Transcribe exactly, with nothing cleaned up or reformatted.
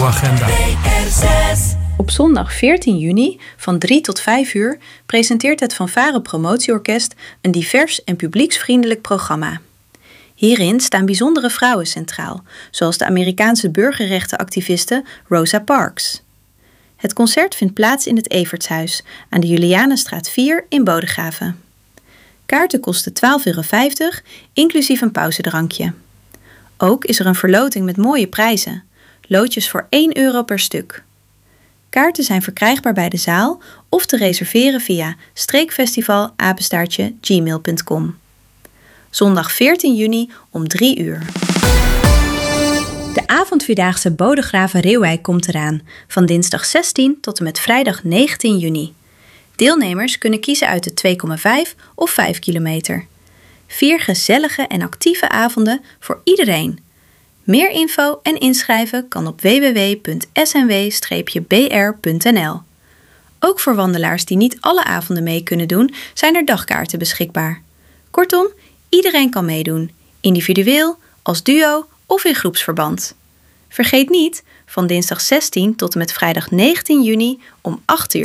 radioagenda. Op zondag veertien juni van drie tot vijf uur presenteert het Fanfare Promotieorkest een divers en publieksvriendelijk programma. Hierin staan bijzondere vrouwen centraal, zoals de Amerikaanse burgerrechtenactiviste Rosa Parks. Het concert vindt plaats in het Evertshuis aan de Julianenstraat vier in Bodegraven. Kaarten kosten twaalf euro vijftig, inclusief een pauzedrankje. Ook is er een verloting met mooie prijzen. Loodjes voor één euro per stuk. Kaarten zijn verkrijgbaar bij de zaal of te reserveren via streekfestival apenstaartje gmail punt com. Zondag veertien juni om drie uur. De avondvierdaagse Bodegraven-Reeuwijk komt eraan, van dinsdag zestien tot en met vrijdag negentien juni. Deelnemers kunnen kiezen uit de twee komma vijf of vijf kilometer. Vier gezellige en actieve avonden voor iedereen. Meer info en inschrijven kan op w w w punt s n w streepje b r punt n l. Ook voor wandelaars die niet alle avonden mee kunnen doen, zijn er dagkaarten beschikbaar. Kortom, iedereen kan meedoen, individueel, als duo of in groepsverband. Vergeet niet, van dinsdag zestien tot en met vrijdag negentien juni om acht uur